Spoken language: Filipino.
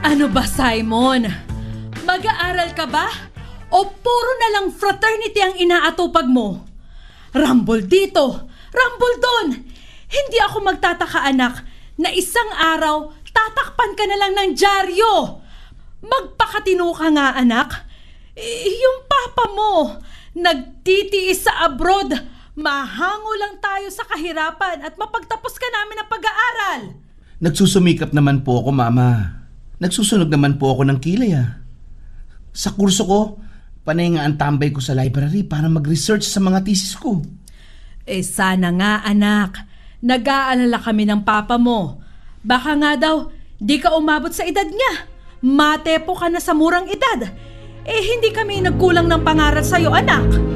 Ano ba, Simon? Mag-aaral ka ba? O puro na lang fraternity ang inaatupag mo? Rumble dito, rumble doon. Hindi ako magtataka, anak, na isang araw tatakpan ka na lang ng dyaryo. Magpakatino ka nga, anak. Yung papa mo, nagtitiis sa abroad. Mahango lang tayo sa kahirapan at mapagtapos ka namin ng pag-aaral. Nagsusumikap naman po ako, Mama. Nagsusunog naman po ako ng kilay, Sa kurso ko, panay nga ang tambay ko sa library para mag-research sa mga thesis ko. Sana nga, anak. Nag-aalala kami ng papa mo. Baka nga daw, di ka umabot sa edad niya. Matepo ka na sa murang edad. Hindi kami nagkulang ng pangaral sa'yo, anak.